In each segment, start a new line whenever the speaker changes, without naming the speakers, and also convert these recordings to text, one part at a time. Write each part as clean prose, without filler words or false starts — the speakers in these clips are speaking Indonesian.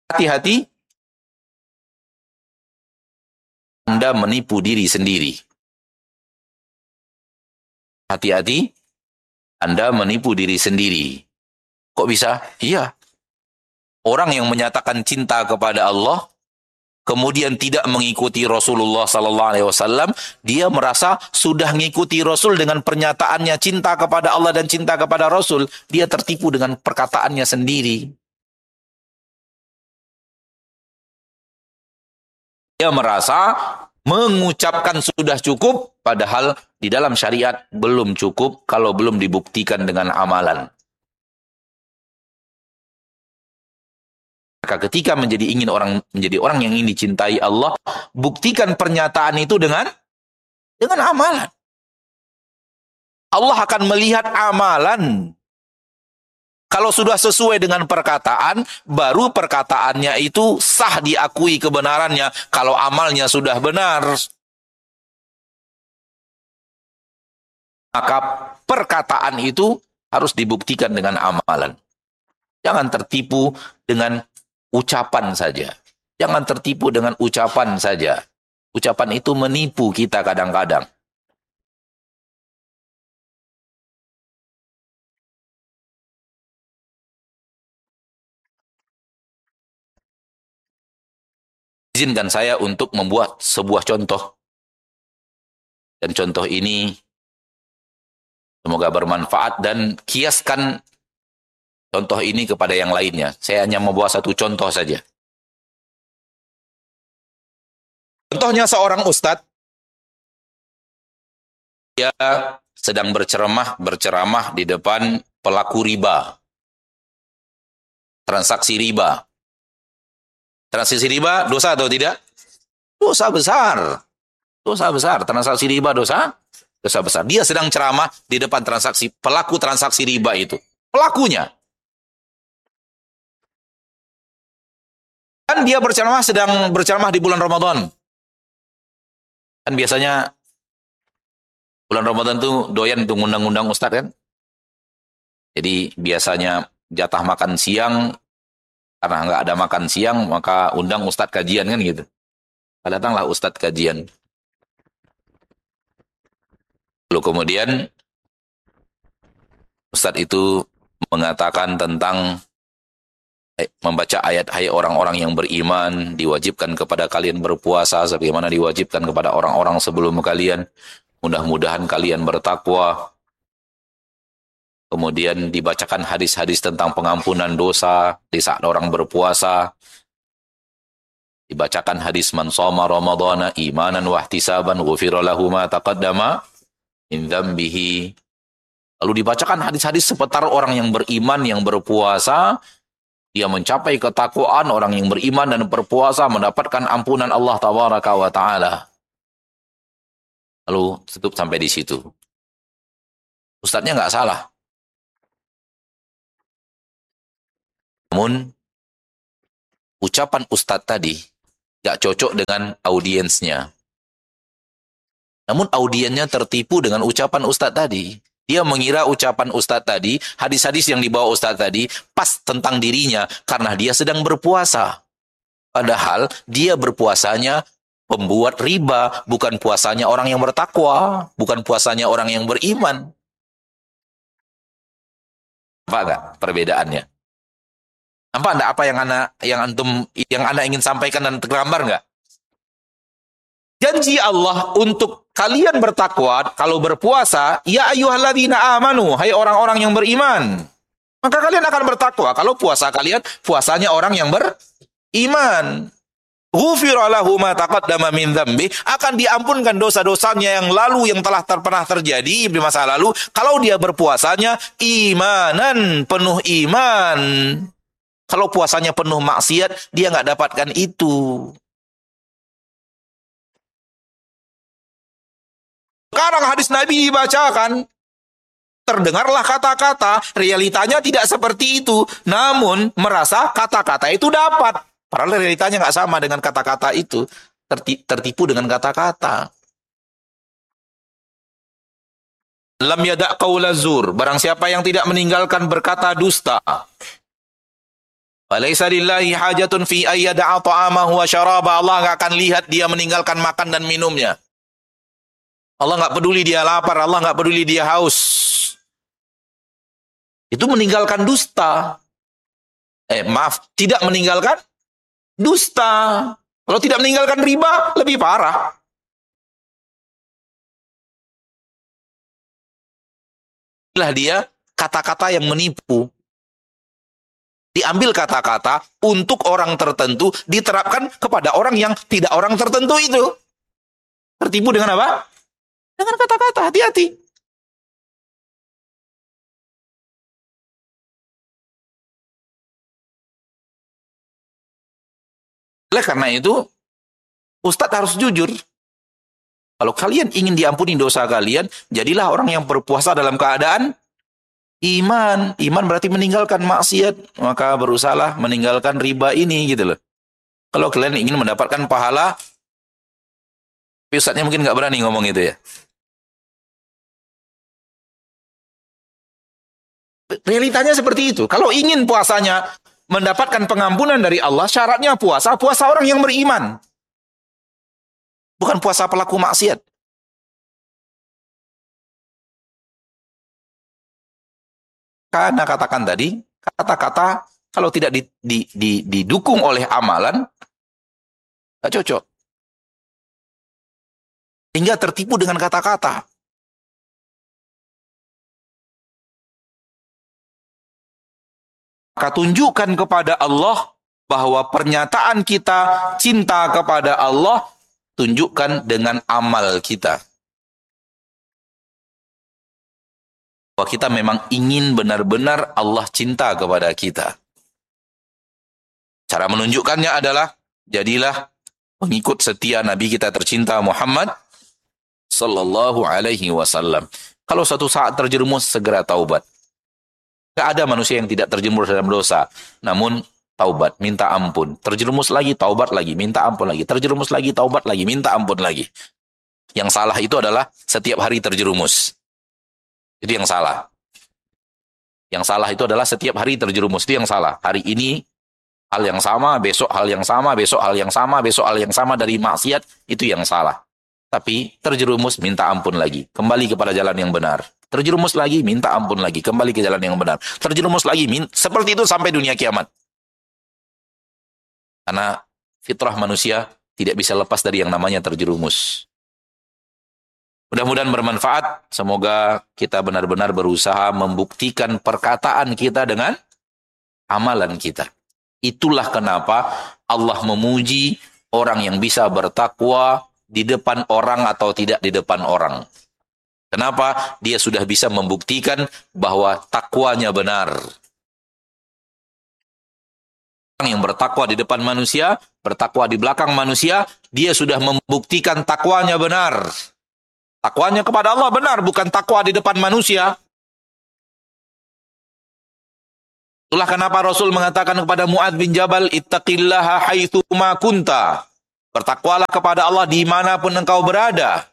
Hati-hati Anda menipu diri sendiri. Hati-hati Anda menipu diri sendiri. Kok bisa? Iya. Orang yang menyatakan cinta kepada Allah, kemudian tidak mengikuti Rasulullah sallallahu alaihi wasallam, dia merasa sudah mengikuti Rasul dengan pernyataannya cinta kepada Allah dan cinta kepada Rasul. Dia tertipu dengan perkataannya sendiri. Dia merasa mengucapkan sudah cukup, padahal di dalam syariat belum cukup kalau belum dibuktikan dengan amalan. Maka ketika menjadi orang yang ingin dicintai Allah, buktikan pernyataan itu dengan amalan. Allah akan melihat amalan. Kalau sudah sesuai dengan perkataan, baru perkataannya itu sah diakui kebenarannya. Kalau amalnya sudah benar, maka perkataan itu harus dibuktikan dengan amalan. Jangan tertipu dengan ucapan saja. Jangan tertipu dengan ucapan saja. Ucapan itu menipu kita kadang-kadang. Izinkan saya untuk membuat sebuah contoh. Dan contoh ini semoga bermanfaat, dan kiaskan contoh ini kepada yang lainnya. Saya hanya membawa satu contoh saja. Contohnya seorang ustadz, dia sedang berceramah di depan pelaku riba. Transaksi riba. Transaksi riba dosa atau tidak? Dosa besar. Dosa besar. Transaksi riba dosa besar. Dia sedang ceramah di depan pelaku transaksi riba itu. Pelakunya. Kan dia sedang berceramah di bulan Ramadan. Kan biasanya bulan Ramadan tuh doyan tuh ngundang-undang ustadz kan. Jadi biasanya jatah makan siang, karena nggak ada makan siang, maka undang ustadz kajian kan gitu. Datanglah ustadz kajian. Lalu kemudian ustadz itu mengatakan tentang membaca ayat, hai orang-orang yang beriman, diwajibkan kepada kalian berpuasa sebagaimana diwajibkan kepada orang-orang sebelum kalian. Mudah-mudahan kalian bertakwa. Kemudian dibacakan hadis-hadis tentang pengampunan dosa di saat orang berpuasa. Dibacakan hadis man shoma ramadhana imanan wa ihtisaban ghufira lahu ma taqaddama min dzambihi. Lalu dibacakan hadis-hadis seputar orang yang beriman yang berpuasa, dia mencapai ketakwaan. Orang yang beriman dan berpuasa mendapatkan ampunan Allah tabaraka wa taala. Lalu tutup sampai di situ. Ustadznya nggak salah. Namun ucapan ustadz tadi nggak cocok dengan audiensnya. Namun audiensnya tertipu dengan ucapan ustadz tadi. Dia mengira ucapan ustadz tadi, hadis-hadis yang dibawa ustadz tadi, pas tentang dirinya karena dia sedang berpuasa. Padahal dia berpuasanya pembuat riba, bukan puasanya orang yang bertakwa, bukan puasanya orang yang beriman. Apa enggak perbedaannya? Nampak enggak apa yang Anda ingin sampaikan dan tergambar enggak? Janji Allah untuk kalian bertakwa kalau berpuasa, ya ayyuhalladzina amanu, hai orang-orang yang beriman. Maka kalian akan bertakwa kalau puasa kalian puasanya orang yang beriman. Ghufira lahu ma taqaddama min dzambi, akan diampunkan dosa-dosanya yang lalu yang telah pernah terjadi di masa lalu kalau dia berpuasanya imanan, penuh iman. Kalau puasanya penuh maksiat, dia nggak dapatkan itu. Sekarang hadis Nabi dibacakan, terdengarlah kata-kata, realitanya tidak seperti itu, namun merasa kata-kata itu dapat. Padahal realitanya nggak sama dengan kata-kata itu, tertipu dengan kata-kata. Lam yada' qaula zur, barang siapa yang tidak meninggalkan berkata dusta. Falaisa lillahi hajatun fi ayyada'a ta'amahu wa syaraba. Allah nggak akan lihat dia meninggalkan makan dan minumnya. Allah nggak peduli dia lapar, Allah nggak peduli dia haus. Itu meninggalkan dusta. Maaf, tidak meninggalkan dusta. Kalau tidak meninggalkan riba, lebih parah. Inilah dia kata-kata yang menipu. Diambil kata-kata untuk orang tertentu, diterapkan kepada orang yang tidak orang tertentu itu. Tertipu dengan apa? Dengan kata-kata, hati-hati. Oleh karena itu, Ustadz harus jujur. Kalau kalian ingin diampuni dosa kalian, jadilah orang yang berpuasa dalam keadaan iman. Iman berarti meninggalkan maksiat. Maka berusahalah meninggalkan riba ini gitu loh. Kalau kalian ingin mendapatkan pahala, tapi Ustadznya mungkin nggak berani ngomong itu ya. Realitanya seperti itu. Kalau ingin puasanya mendapatkan pengampunan dari Allah, syaratnya puasa orang yang beriman. Bukan puasa pelaku maksiat. Karena katakan tadi, kata-kata kalau tidak didukung oleh amalan, nggak cocok. Hingga tertipu dengan kata-kata. Maka tunjukkan kepada Allah bahwa pernyataan kita cinta kepada Allah, tunjukkan dengan amal kita. Bahwa kita memang ingin benar-benar Allah cinta kepada kita. Cara menunjukkannya adalah, jadilah pengikut setia Nabi kita tercinta Muhammad Sallallahu Alaihi Wasallam. Kalau suatu saat terjerumus, segera taubat. Gak ada manusia yang tidak terjerumus dalam dosa. Namun, taubat, minta ampun. Terjerumus lagi, taubat lagi, minta ampun lagi. Terjerumus lagi, taubat lagi, minta ampun lagi. Yang salah itu adalah setiap hari terjerumus. Itu yang salah. Yang salah itu adalah setiap hari terjerumus. Itu yang salah. Hari ini, hal yang sama, besok hal yang sama, besok hal yang sama, besok hal yang sama dari maksiat. Itu yang salah. Tapi terjerumus, minta ampun lagi. Kembali kepada jalan yang benar. Terjerumus lagi, minta ampun lagi. Kembali ke jalan yang benar. Terjerumus lagi, seperti itu sampai dunia kiamat. Karena fitrah manusia tidak bisa lepas dari yang namanya terjerumus. Mudah-mudahan bermanfaat. Semoga kita benar-benar berusaha membuktikan perkataan kita dengan amalan kita. Itulah kenapa Allah memuji orang yang bisa bertakwa di depan orang atau tidak di depan orang. Kenapa? Dia sudah bisa membuktikan bahwa takwanya benar. Orang yang bertakwa di depan manusia, bertakwa di belakang manusia, dia sudah membuktikan takwanya benar. Takwanya kepada Allah benar, bukan takwa di depan manusia. Itulah kenapa Rasul mengatakan kepada Mu'adz bin Jabal, ittaqillaha haitsu ma kunta. Bertakwalah kepada Allah dimanapun engkau berada.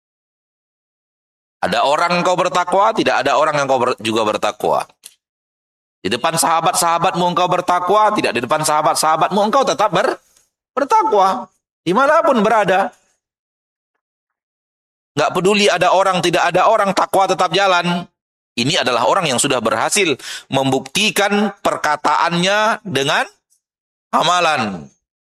Ada orang engkau bertakwa, tidak ada orang yang engkau juga bertakwa. Di depan sahabat-sahabatmu engkau bertakwa, tidak di depan sahabat-sahabatmu engkau tetap bertakwa. Dimanapun berada. Nggak peduli ada orang, tidak ada orang, takwa tetap jalan. Ini adalah orang yang sudah berhasil membuktikan perkataannya dengan amalan.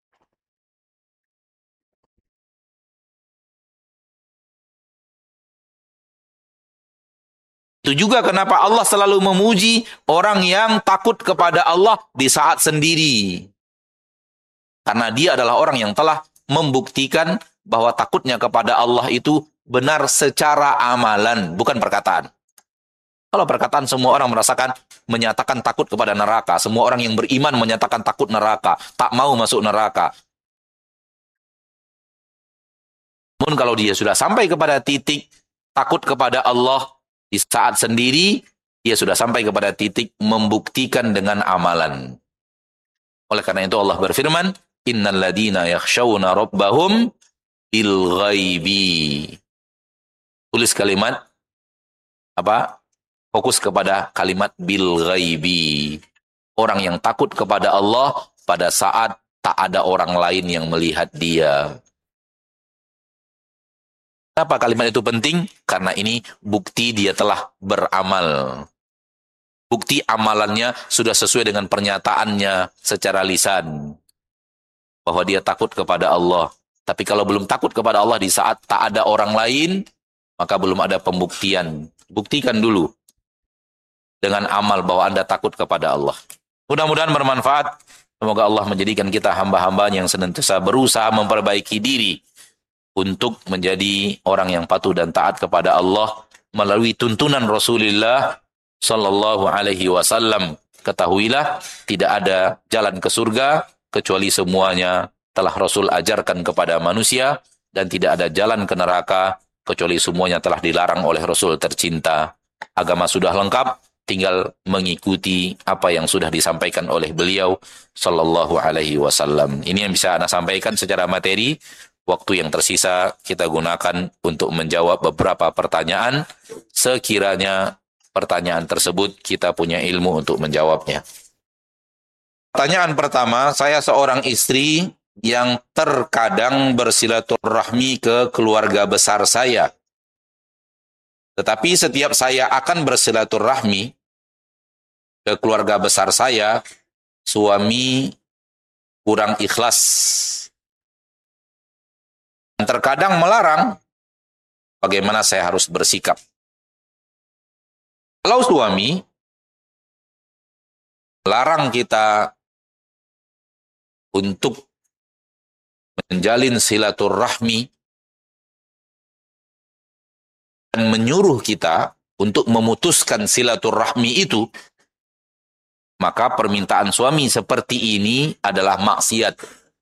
Itu juga kenapa Allah selalu memuji orang yang takut kepada Allah di saat sendiri. Karena dia adalah orang yang telah membuktikan bahwa takutnya kepada Allah itu benar secara amalan, bukan perkataan. Kalau perkataan semua orang merasakan, menyatakan takut kepada neraka. Semua orang yang beriman menyatakan takut neraka, tak mau masuk neraka. Namun kalau dia sudah sampai kepada titik takut kepada Allah, di saat sendiri, dia sudah sampai kepada titik membuktikan dengan amalan. Oleh karena itu Allah berfirman, innal ladina yakhshawna rabbahum bil ghaibi. Tulis kalimat apa? Fokus kepada kalimat bil ghaibi. Orang yang takut kepada Allah pada saat tak ada orang lain yang melihat dia. Kenapa kalimat itu penting? Karena ini bukti dia telah beramal. Bukti amalannya sudah sesuai dengan pernyataannya secara lisan. Bahwa dia takut kepada Allah. Tapi kalau belum takut kepada Allah di saat tak ada orang lain, maka belum ada pembuktian. Buktikan dulu dengan amal bahwa Anda takut kepada Allah. Mudah-mudahan bermanfaat. Semoga Allah menjadikan kita hamba-hambanya yang senantiasa berusaha memperbaiki diri untuk menjadi orang yang patuh dan taat kepada Allah melalui tuntunan Rasulullah sallallahu alaihi wasallam. Ketahuilah, tidak ada jalan ke surga kecuali semuanya telah Rasul ajarkan kepada manusia, dan tidak ada jalan ke neraka kecuali semuanya telah dilarang oleh Rasul tercinta. Agama sudah lengkap, tinggal mengikuti apa yang sudah disampaikan oleh beliau sallallahu alaihi wasallam. Ini yang bisa Anda sampaikan secara materi. Waktu yang tersisa kita gunakan untuk menjawab beberapa pertanyaan, sekiranya pertanyaan tersebut kita punya ilmu untuk menjawabnya. Pertanyaan pertama, saya seorang istri yang terkadang bersilaturahmi ke keluarga besar saya. Tetapi setiap saya akan bersilaturahmi ke keluarga besar saya, suami kurang ikhlas. Dan terkadang melarang, bagaimana saya harus bersikap? Kalau suami melarang kita untuk menjalin silaturahmi dan menyuruh kita untuk memutuskan silaturahmi itu, maka permintaan suami seperti ini adalah maksiat.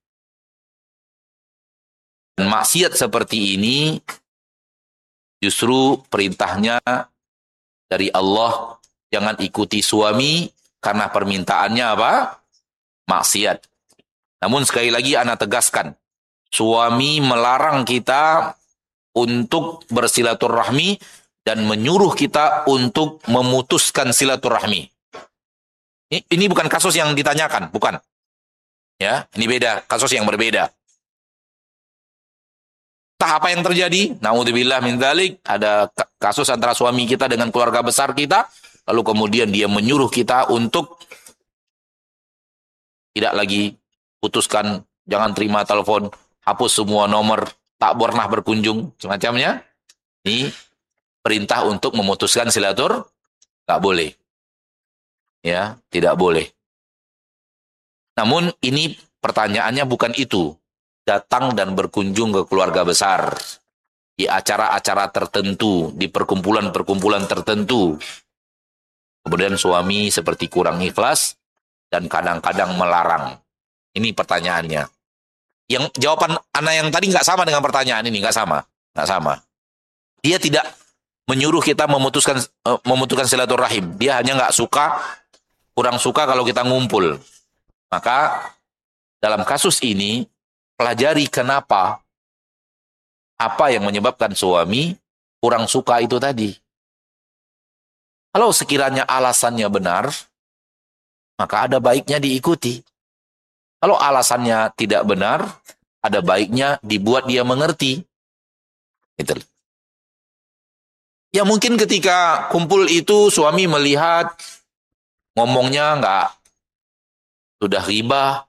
Dan maksiat seperti ini justru perintahnya dari Allah, jangan ikuti suami karena permintaannya apa? Maksiat. Namun sekali lagi ana tegaskan, suami melarang kita untuk bersilaturahmi dan menyuruh kita untuk memutuskan silaturahmi. Ini bukan kasus yang ditanyakan, bukan. Ya, ini beda, kasus yang berbeda. Entah apa yang terjadi, naudzubillah min dzalik, ada kasus antara suami kita dengan keluarga besar kita, lalu kemudian dia menyuruh kita untuk tidak lagi putuskan, jangan terima telepon, hapus semua nomor, tak pernah berkunjung, semacamnya. Ini perintah untuk memutuskan silatur, tak boleh. Ya, tidak boleh. Namun ini pertanyaannya bukan itu. Datang dan berkunjung ke keluarga besar di acara-acara tertentu, di perkumpulan-perkumpulan tertentu. Kemudian suami seperti kurang ikhlas dan kadang-kadang melarang. Ini pertanyaannya. Yang jawaban Ana yang tadi nggak sama dengan pertanyaan ini, nggak sama. Dia tidak menyuruh kita memutuskan silaturahim. Dia hanya nggak suka, kurang suka kalau kita ngumpul. Maka dalam kasus ini pelajari kenapa, apa yang menyebabkan suami kurang suka itu tadi. Kalau sekiranya alasannya benar, maka ada baiknya diikuti. Kalau alasannya tidak benar, ada baiknya dibuat dia mengerti. Gitu. Ya mungkin ketika kumpul itu suami melihat ngomongnya nggak, sudah ghibah,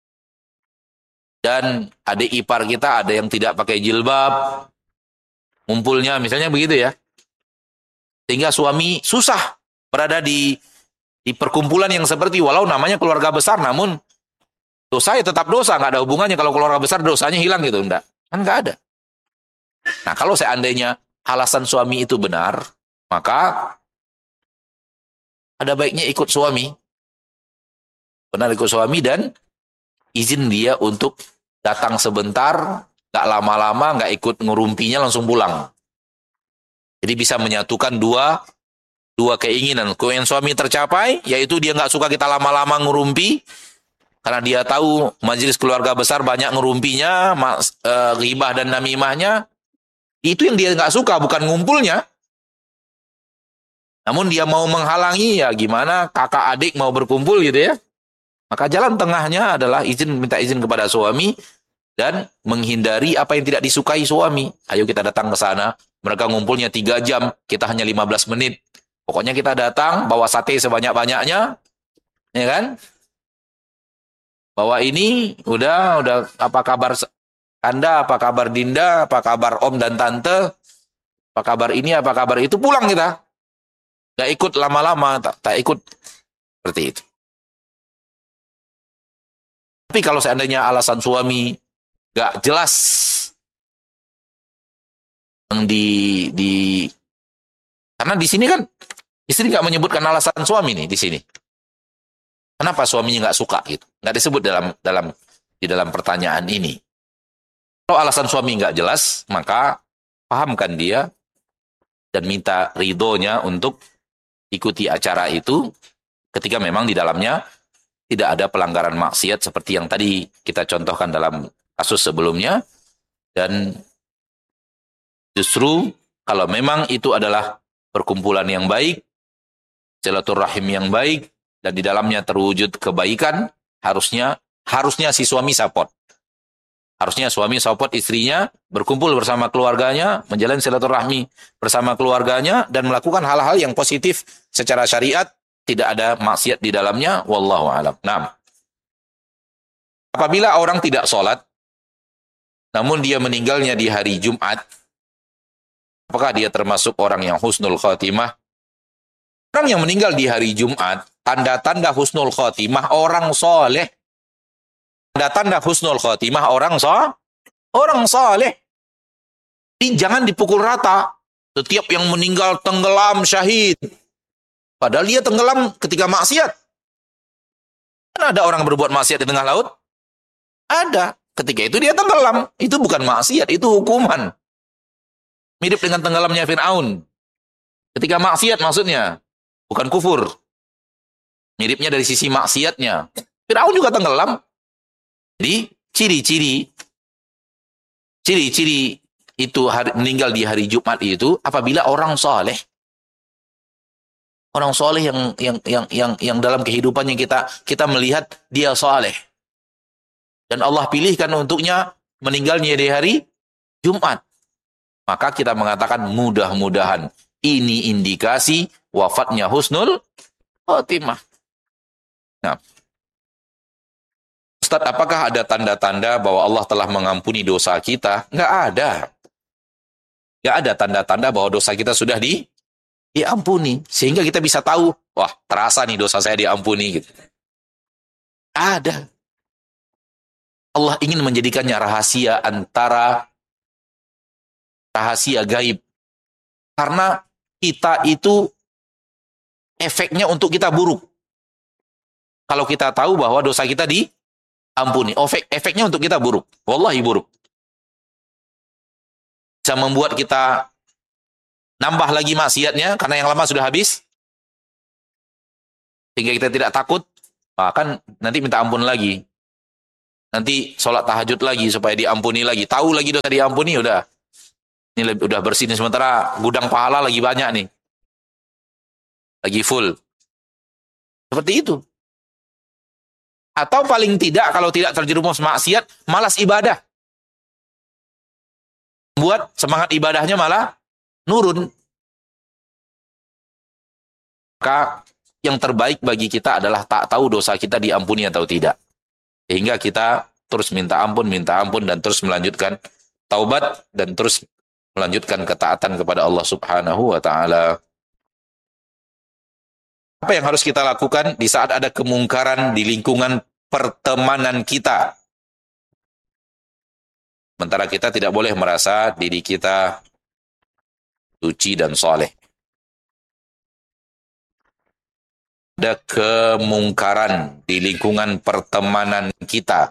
dan adik ipar kita ada yang tidak pakai jilbab, ngumpulnya misalnya begitu ya. Sehingga suami susah berada di perkumpulan yang seperti, walau namanya keluarga besar, namun dosa ya tetap dosa, nggak ada hubungannya kalau keluarga besar dosanya hilang gitu, enggak. Kan nggak ada. Nah kalau seandainya alasan suami itu benar, maka ada baiknya ikut suami. Benar ikut suami dan izin dia untuk datang sebentar, nggak lama-lama, nggak ikut ngerumpinya langsung pulang. Jadi bisa menyatukan dua keinginan. Keinginan suami tercapai, yaitu dia nggak suka kita lama-lama ngerumpi, karena dia tahu majelis keluarga besar banyak ngerumpinya, ghibah dan namimahnya. Itu yang dia nggak suka, bukan ngumpulnya. Namun dia mau menghalangi, ya gimana, kakak adik mau berkumpul gitu ya. Maka jalan tengahnya adalah minta izin kepada suami dan menghindari apa yang tidak disukai suami. Ayo kita datang ke sana, mereka ngumpulnya 3 jam, kita hanya 15 menit. Pokoknya kita datang, bawa sate sebanyak-banyaknya, ya kan? Bawa ini, udah apa kabar Anda, apa kabar Dinda, apa kabar Om dan Tante, apa kabar ini, apa kabar itu, pulang kita. Gak ikut lama-lama, tak ikut seperti itu. Tapi kalau seandainya alasan suami gak jelas yang karena di sini kan istri nggak menyebutkan alasan suami nih di sini. Kenapa suaminya nggak suka gitu? Nggak disebut di dalam pertanyaan ini. Kalau alasan suami nggak jelas, maka pahamkan dia dan minta ridhonya untuk ikuti acara itu ketika memang di dalamnya tidak ada pelanggaran maksiat seperti yang tadi kita contohkan dalam kasus sebelumnya. Dan justru kalau memang itu adalah perkumpulan yang baik, silaturahim yang baik, dan di dalamnya terwujud kebaikan, harusnya si suami support. Harusnya suami support istrinya, berkumpul bersama keluarganya, menjalin silaturahmi bersama keluarganya, dan melakukan hal-hal yang positif secara syariat, tidak ada maksiat di dalamnya, wallahu a'lam. Nah, apabila orang tidak sholat, namun dia meninggalnya di hari Jumat, apakah dia termasuk orang yang husnul khotimah? Orang yang meninggal di hari Jumat, tanda-tanda husnul khotimah orang soleh. Tanda-tanda husnul khotimah orang soleh. Jadi jangan dipukul rata. Setiap yang meninggal tenggelam syahid. Padahal dia tenggelam ketika maksiat. Kan ada orang berbuat maksiat di tengah laut? Ada. Ketika itu dia tenggelam. Itu bukan maksiat, itu hukuman. Mirip dengan tenggelamnya Fir'aun. Ketika maksiat maksudnya. Bukan kufur. Miripnya dari sisi maksiatnya. Fir'aun juga tenggelam. Jadi ciri-ciri itu meninggal di hari Jumat itu apabila orang soleh. Orang soleh yang dalam kehidupannya kita melihat dia soleh. Dan Allah pilihkan untuknya meninggalnya di hari Jumat. Maka kita mengatakan mudah-mudahan ini indikasi wafatnya husnul khotimah. Nah, Ustaz, apakah ada tanda-tanda bahwa Allah telah mengampuni dosa kita? Nggak ada. Nggak ada tanda-tanda bahwa dosa kita sudah diampuni. Sehingga kita bisa tahu, wah terasa nih dosa saya diampuni. Gitu. Ada. Allah ingin menjadikannya rahasia gaib. Karena kita itu efeknya untuk kita buruk. Kalau kita tahu bahwa dosa kita diampuni, efeknya untuk kita buruk. Wallahi buruk. Bisa membuat kita nambah lagi maksiatnya karena yang lama sudah habis. Sehingga kita tidak takut, bahkan nanti minta ampun lagi. Nanti sholat tahajud lagi supaya diampuni lagi. Tahu lagi dosa diampuni, udah. Ini udah bersih nih, sementara gudang pahala lagi banyak nih. Lagi full. Seperti itu. Atau paling tidak, kalau tidak terjerumus maksiat, malas ibadah. Membuat semangat ibadahnya malah nurun. Maka yang terbaik bagi kita adalah tak tahu dosa kita diampuni atau tidak. Sehingga kita terus minta ampun, dan terus melanjutkan taubat, dan terus melanjutkan ketaatan kepada Allah Subhanahu wa Ta'ala. Apa yang harus kita lakukan di saat ada kemungkaran di lingkungan pertemanan kita? Sementara kita tidak boleh merasa diri kita suci dan soleh. Ada kemungkaran di lingkungan pertemanan kita.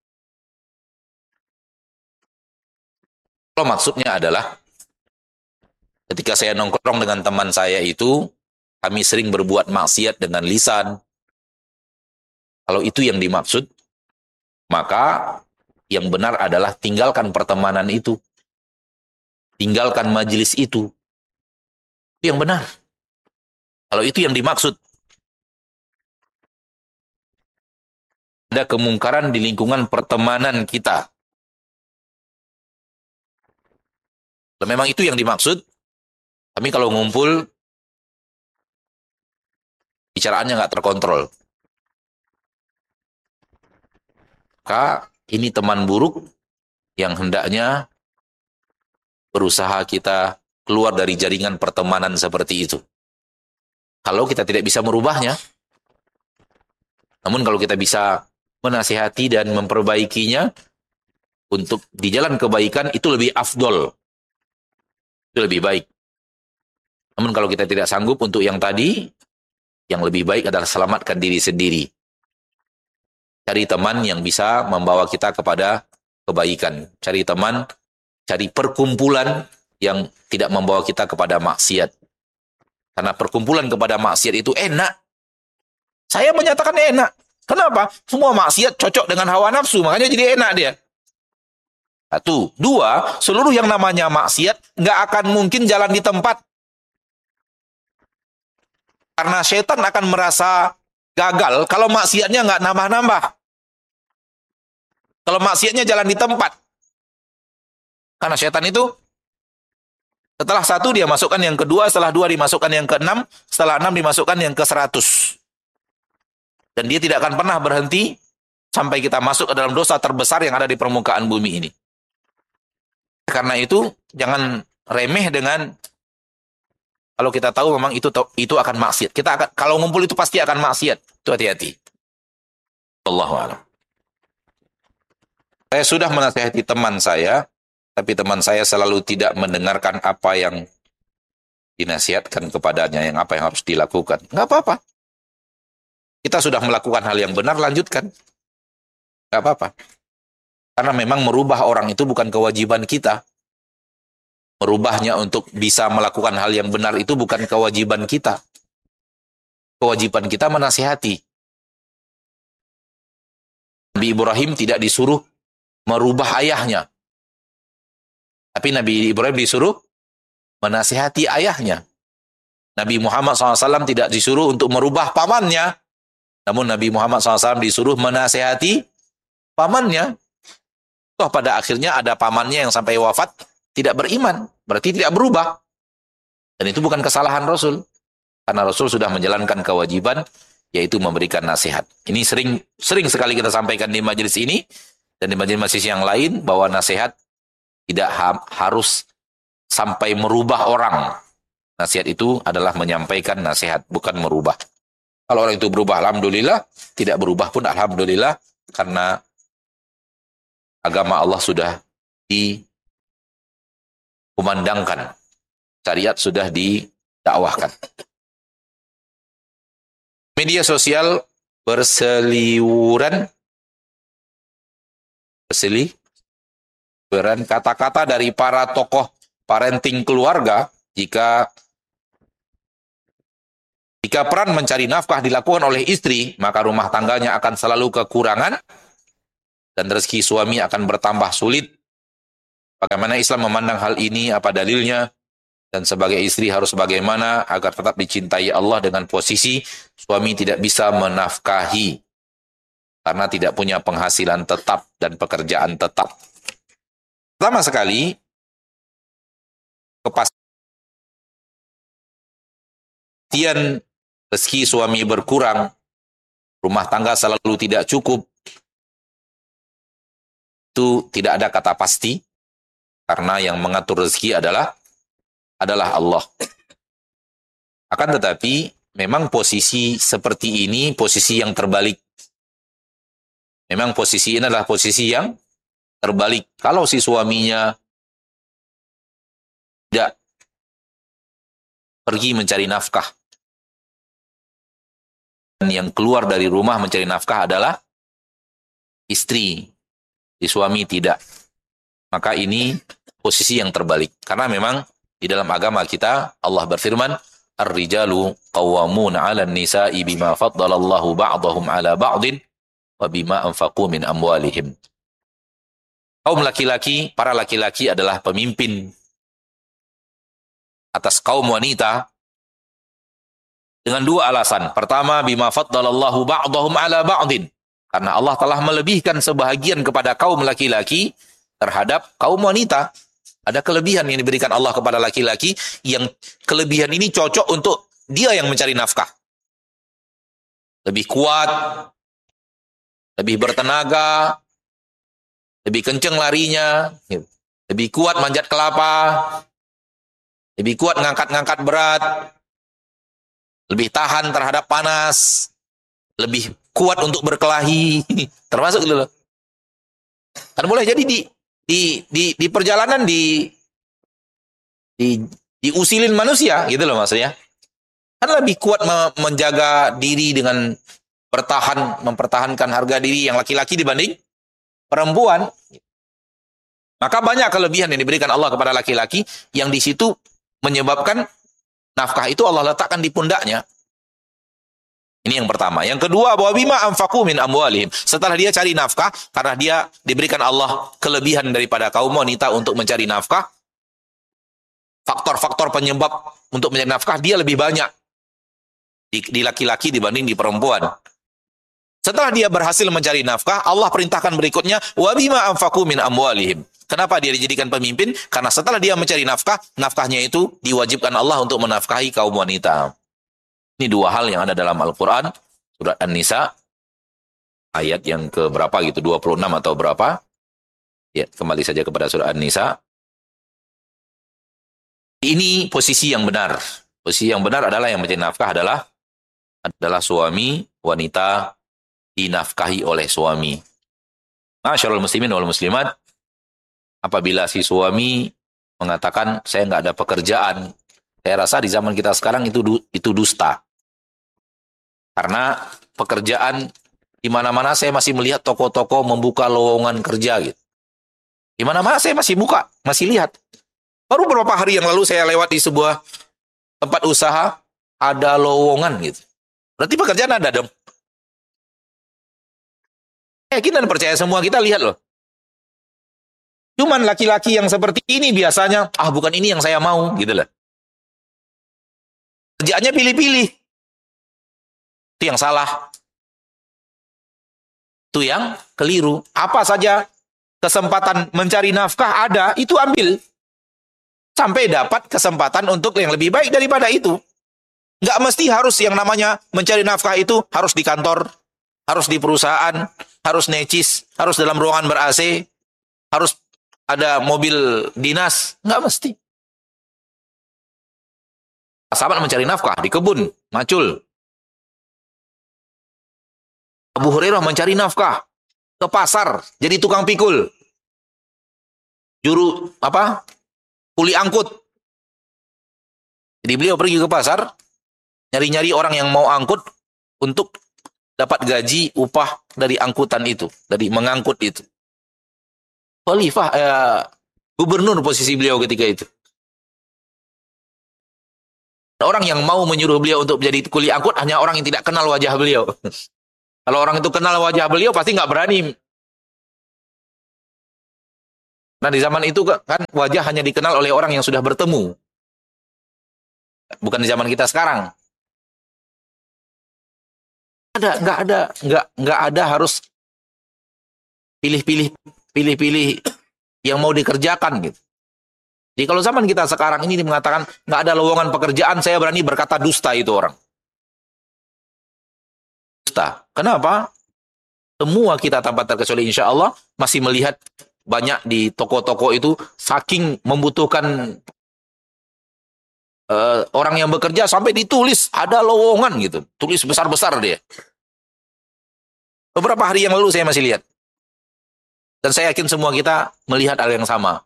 Kalau maksudnya adalah ketika saya nongkrong dengan teman saya itu, kami sering berbuat maksiat dengan lisan. Kalau itu yang dimaksud, maka yang benar adalah tinggalkan pertemanan itu. Tinggalkan majelis itu. Itu yang benar. Kalau itu yang dimaksud, ada kemungkaran di lingkungan pertemanan kita. Kalau memang itu yang dimaksud, kami kalau ngumpul, bicaraannya nggak terkontrol. Maka ini teman buruk yang hendaknya berusaha kita keluar dari jaringan pertemanan seperti itu. Kalau kita tidak bisa merubahnya, namun kalau kita bisa menasihati dan memperbaikinya untuk di jalan kebaikan, itu lebih afdol, itu lebih baik. Namun kalau kita tidak sanggup untuk yang tadi, yang lebih baik adalah selamatkan diri sendiri. Cari teman yang bisa membawa kita kepada kebaikan. Cari teman, cari perkumpulan yang tidak membawa kita kepada maksiat. Karena perkumpulan kepada maksiat itu enak. Saya menyatakan enak. Kenapa? Semua maksiat cocok dengan hawa nafsu, makanya jadi enak dia. Satu. Dua, seluruh yang namanya maksiat nggak akan mungkin jalan di tempat. Karena setan akan merasa gagal kalau maksiatnya nggak nambah-nambah. Kalau maksiatnya jalan di tempat. Karena setan itu setelah satu dia masukkan yang kedua, setelah dua dimasukkan yang keenam, setelah enam dimasukkan yang ke-100. Dan dia tidak akan pernah berhenti sampai kita masuk ke dalam dosa terbesar yang ada di permukaan bumi ini. Karena itu jangan remeh dengan kalau kita tahu memang itu akan maksiat. Kita akan kalau ngumpul itu pasti akan maksiat. Itu hati-hati. Wallahu a'lam. Saya sudah menasihati teman saya, tapi teman saya selalu tidak mendengarkan apa yang dinasihatkan kepadanya, yang apa yang harus dilakukan. Nggak apa-apa. Kita sudah melakukan hal yang benar, lanjutkan. Nggak apa-apa. Karena memang merubah orang itu bukan kewajiban kita. Merubahnya untuk bisa melakukan hal yang benar itu bukan kewajiban kita. Kewajiban kita menasihati. Nabi Ibrahim tidak disuruh merubah ayahnya. Tapi Nabi Ibrahim disuruh menasihati ayahnya. Nabi Muhammad SAW tidak disuruh untuk merubah pamannya. Namun Nabi Muhammad SAW disuruh menasihati pamannya. Toh pada akhirnya ada pamannya yang sampai wafat tidak beriman. Berarti tidak berubah. Dan itu bukan kesalahan Rasul. Karena Rasul sudah menjalankan kewajiban, yaitu memberikan nasihat. Ini sering sekali kita sampaikan di majelis ini, dan di majelis-majelis yang lain, bahwa nasihat tidak harus sampai merubah orang. Nasihat itu adalah menyampaikan nasihat, bukan merubah. Kalau orang itu berubah, alhamdulillah. Tidak berubah pun alhamdulillah. Karena agama Allah sudah dikumandangkan. Syariat sudah didakwahkan. Media sosial berseliweran kata-kata dari para tokoh parenting keluarga. Jika peran mencari nafkah dilakukan oleh istri, maka rumah tangganya akan selalu kekurangan dan rezeki suami akan bertambah sulit. Bagaimana Islam memandang hal ini, apa dalilnya? Dan sebagai istri harus bagaimana agar tetap dicintai Allah dengan posisi suami tidak bisa menafkahi karena tidak punya penghasilan tetap dan pekerjaan tetap. Pertama sekali, kepastian rezeki suami berkurang, rumah tangga selalu tidak cukup, itu tidak ada kata pasti, karena yang mengatur rezeki adalah Allah. Akan tetapi, memang posisi seperti ini, posisi yang terbalik. Memang posisi ini adalah posisi yang terbalik. Kalau si suaminya tidak pergi mencari nafkah, dan yang keluar dari rumah mencari nafkah adalah istri, si suami tidak. Maka ini posisi yang terbalik. Karena memang di dalam agama kita, Allah berfirman, Ar-rijalu qawwamuna 'alan nisa'i bima faddalallahu ba'dahum 'ala ba'din wa bima anfaqu min amwalihim. Kaum laki-laki, para laki-laki adalah pemimpin atas kaum wanita Dengan dua alasan. Pertama, bima faddalallahu ba'dahum ala ba'din. Karena Allah telah melebihkan sebahagian kepada kaum laki-laki terhadap kaum wanita. Ada kelebihan yang diberikan Allah kepada laki-laki, yang kelebihan ini cocok untuk dia yang mencari nafkah. Lebih kuat, lebih bertenaga, lebih kenceng larinya, lebih kuat manjat kelapa, lebih kuat ngangkat-ngangkat berat, lebih tahan terhadap panas, lebih kuat untuk berkelahi, termasuk itu loh. Kan boleh jadi di perjalanan diusilin manusia gitu loh maksudnya. Kan lebih kuat menjaga diri dengan mempertahankan harga diri yang laki-laki dibanding perempuan. Maka banyak kelebihan yang diberikan Allah kepada laki-laki yang di situ menyebabkan nafkah itu Allah letakkan di pundaknya. Ini yang pertama. Yang kedua, bahwa bima anfaqu min amwalihim. Setelah dia cari nafkah, karena dia diberikan Allah kelebihan daripada kaum wanita untuk mencari nafkah, faktor-faktor penyebab untuk mencari nafkah dia lebih banyak di laki-laki dibanding di perempuan. Setelah dia berhasil mencari nafkah, Allah perintahkan berikutnya, wa bima anfaqu min amwalihim. Kenapa dia dijadikan pemimpin? Karena setelah dia mencari nafkah, nafkahnya itu diwajibkan Allah untuk menafkahi kaum wanita. Ini dua hal yang ada dalam Al-Quran, surat An-Nisa, ayat yang ke berapa gitu, 26 atau berapa. Ya, kembali saja kepada surat An-Nisa. Ini posisi yang benar. Posisi yang benar adalah yang mencari nafkah adalah suami, wanita dinafkahi oleh suami. Masyarul muslimin wal muslimat, apabila si suami mengatakan, saya nggak ada pekerjaan, saya rasa di zaman kita sekarang itu dusta. Karena pekerjaan di mana-mana saya masih melihat toko-toko membuka lowongan kerja gitu. Di mana-mana saya masih lihat. Baru beberapa hari yang lalu saya lewat di sebuah tempat usaha, ada lowongan gitu. Berarti pekerjaan ada dong. Yakin dan percaya semua kita lihat loh. Cuman laki-laki yang seperti ini biasanya, bukan ini yang saya mau gitu loh. Kerjaannya pilih-pilih. Itu yang salah. Itu yang keliru. Apa saja kesempatan mencari nafkah ada, itu ambil. Sampai dapat kesempatan untuk yang lebih baik daripada itu. Nggak mesti harus yang namanya mencari nafkah itu harus di kantor, harus di perusahaan, harus necis, harus dalam ruangan ber-AC, harus ada mobil dinas. Nggak mesti. Sahabat mencari nafkah di kebun, macul. Abu Hurairah mencari nafkah ke pasar, jadi tukang pikul. Kuli angkut. Jadi beliau pergi ke pasar, nyari-nyari orang yang mau angkut untuk dapat gaji upah dari angkutan itu, dari mengangkut itu. Khalifah, gubernur posisi beliau ketika itu. Orang yang mau menyuruh beliau untuk menjadi kuli angkut hanya orang yang tidak kenal wajah beliau. Kalau orang itu kenal wajah beliau pasti nggak berani. Nah di zaman itu kan wajah hanya dikenal oleh orang yang sudah bertemu. Bukan di zaman kita sekarang. Nggak ada harus pilih-pilih yang mau dikerjakan gitu. Jadi kalau zaman kita sekarang ini mengatakan nggak ada lowongan pekerjaan, saya berani berkata dusta itu orang. Dusta. Kenapa? Semua kita tanpa terkecuali insya Allah masih melihat banyak di toko-toko itu saking membutuhkan orang yang bekerja sampai ditulis ada lowongan gitu. Tulis besar-besar dia. Beberapa hari yang lalu saya masih lihat. Dan saya yakin semua kita melihat hal yang sama.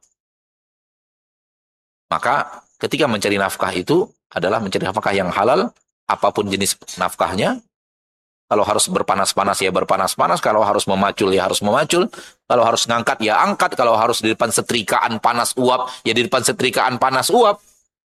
Maka ketika mencari nafkah itu adalah mencari nafkah yang halal, apapun jenis nafkahnya. Kalau harus berpanas-panas ya berpanas-panas, kalau harus memacul ya harus memacul, kalau harus ngangkat ya angkat, kalau harus di depan setrikaan panas uap ya di depan setrikaan panas uap.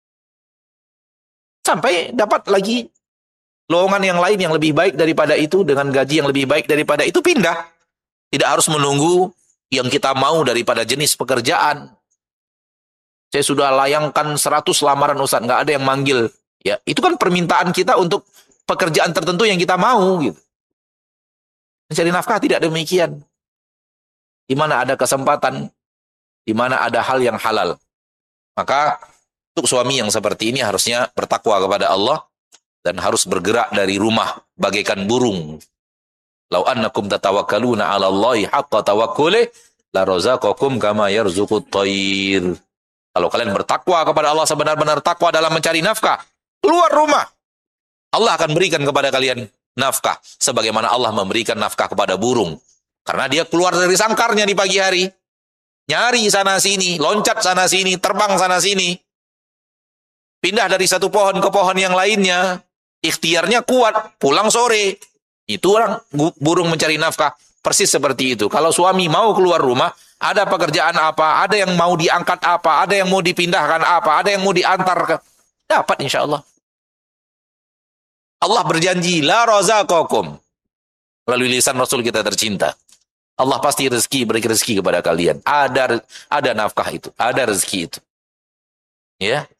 Sampai dapat lagi lowongan yang lain yang lebih baik daripada itu, dengan gaji yang lebih baik daripada itu, pindah. Tidak harus menunggu yang kita mau daripada jenis pekerjaan. Saya sudah layangkan 100 lamaran Ustaz, nggak ada yang manggil. Ya, itu kan permintaan kita untuk pekerjaan tertentu yang kita mau gitu. Mencari nafkah tidak demikian. Di mana ada kesempatan, di mana ada hal yang halal. Maka untuk suami yang seperti ini harusnya bertakwa kepada Allah dan harus bergerak dari rumah bagaikan burung. Lau annakum tatawakkaluna 'ala Allahi haqqa tawakkulih la razaqakum kama yarzuqut thair. Kalau kalian bertakwa kepada Allah sebenar-benar takwa dalam mencari nafkah, keluar rumah, Allah akan berikan kepada kalian nafkah sebagaimana Allah memberikan nafkah kepada burung. Karena dia keluar dari sangkarnya di pagi hari, nyari sana sini, loncat sana sini, terbang sana sini, pindah dari satu pohon ke pohon yang lainnya, ikhtiarnya kuat, pulang sore. Itu orang burung mencari nafkah. Persis seperti itu. Kalau suami mau keluar rumah, ada pekerjaan apa, ada yang mau diangkat apa, ada yang mau dipindahkan apa, ada yang mau diantar ke, dapat insya Allah. Allah berjanji, la razaqakum. Melalui lisan Rasul kita tercinta. Allah pasti beri rezeki kepada kalian. Ada nafkah itu, ada rezeki itu. Ya.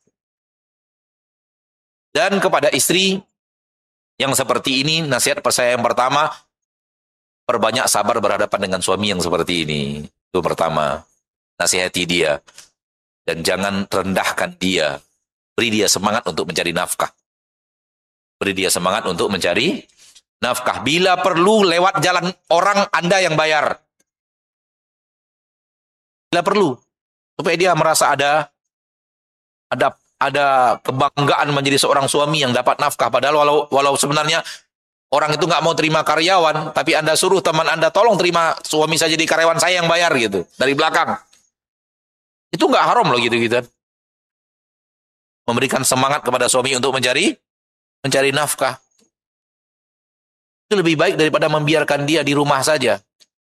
Dan kepada istri yang seperti ini, nasihat saya yang pertama, perbanyak sabar berhadapan dengan suami yang seperti ini. Itu pertama, nasihati dia. Dan jangan rendahkan dia. Beri dia semangat untuk mencari nafkah. Beri dia semangat untuk mencari nafkah. Bila perlu lewat jalan orang Anda yang bayar. Bila perlu. Supaya dia merasa ada kebanggaan menjadi seorang suami yang dapat nafkah. Padahal walau sebenarnya orang itu nggak mau terima karyawan, tapi Anda suruh teman Anda, tolong terima suami saya jadi karyawan, saya yang bayar gitu, dari belakang. Itu nggak haram loh gitu-gitu. Memberikan semangat kepada suami untuk mencari nafkah. Itu lebih baik daripada membiarkan dia di rumah saja.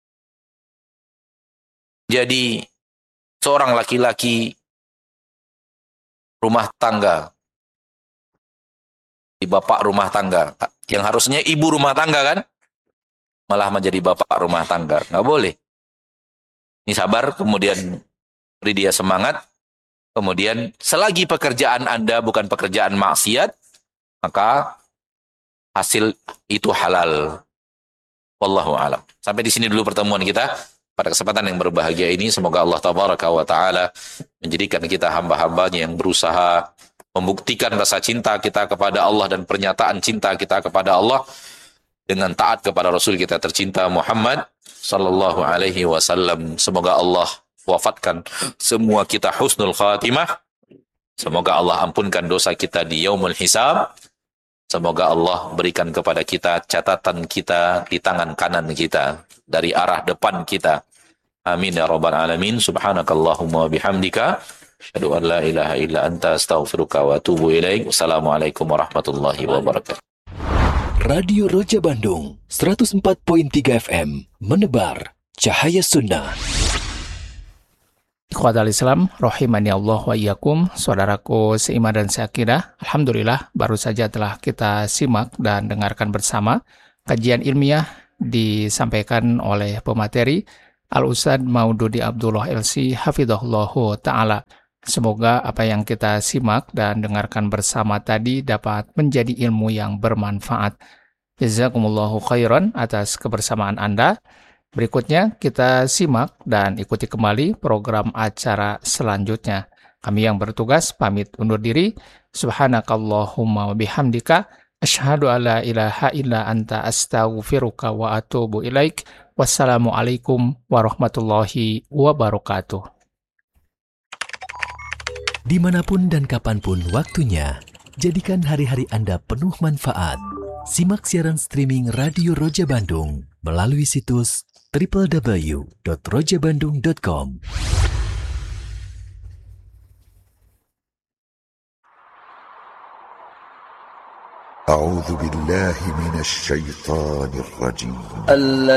Jadi seorang laki-laki rumah tangga, di bapak rumah tangga, yang harusnya ibu rumah tangga kan, malah menjadi bapak rumah tangga. Nggak boleh. Ini sabar, kemudian beri dia semangat, kemudian selagi pekerjaan Anda bukan pekerjaan maksiat, maka hasil itu halal. Wallahu a'lam. Sampai di sini dulu pertemuan kita pada kesempatan yang berbahagia ini. Semoga Allah tabaraka wa ta'ala menjadikan kita hamba-hambanya yang berusaha membuktikan rasa cinta kita kepada Allah dan pernyataan cinta kita kepada Allah dengan taat kepada Rasul kita tercinta Muhammad sallallahu alaihi wasallam. Semoga Allah wafatkan semua kita husnul khatimah. Semoga Allah ampunkan dosa kita di yaumul hisab. Semoga Allah berikan kepada kita catatan kita di tangan kanan kita, dari arah depan kita. Amin ya rabbal alamin. Subhanakallahumma bihamdika asyhadu an la ilaha illa anta astaghfiruka wa atubu ilaik. Wassalamualaikum warahmatullahi wabarakatuh.
Radio Roja Bandung 104.3 FM menebar cahaya sunnah.
Ikhwatal Islam, rahimani Allah wa iyyakum, saudaraku seiman dan seakidah. Alhamdulillah, baru saja telah kita simak dan dengarkan bersama kajian ilmiah disampaikan oleh pemateri Al-Ustadz Maududi Abdullah LC Hafidhahullahu Ta'ala. Semoga apa yang kita simak dan dengarkan bersama tadi dapat menjadi ilmu yang bermanfaat. Jazakumullahu khairan atas kebersamaan Anda. Berikutnya kita simak dan ikuti kembali program acara selanjutnya. Kami yang bertugas pamit undur diri. Subhanakallahumma wa bihamdika asyhadu alla ilaha illa anta astaghfiruka wa atubu ilaik. Wassalamualaikum warahmatullahi wabarakatuh.
Dimanapun dan kapanpun waktunya, jadikan hari-hari Anda penuh manfaat. Simak siaran streaming Radio Roja Bandung melalui situs www.rojabandung.com.
أعوذ بالله من الشيطان الرجيم